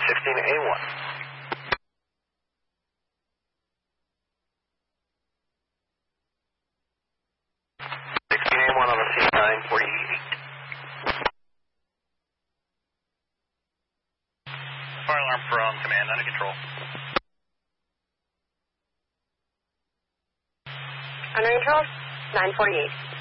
16A1. 16A1 on the C948. Fire alarm from command, under control. Under control, 948.